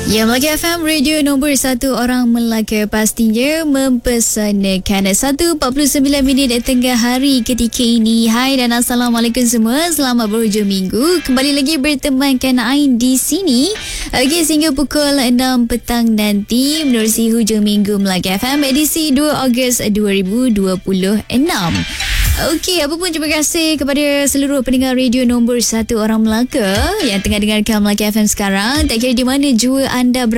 Ya, Melaka FM, radio nombor 1 orang Melaka, pastinya mempersanakan 1:49 tengah hari ketika ini. Hai dan Assalamualaikum semua. Selamat berhujung minggu. Kembali lagi bertemankan Ain di sini. Okey, sehingga pukul 6 petang nanti menerusi hujung minggu Melaka FM edisi 2 Ogos 2026. Okey, apa pun terima kasih kepada seluruh pendengar radio nombor 1 orang Melaka yang tengah dengarkan Melaka FM sekarang. Tak kira di mana jua anda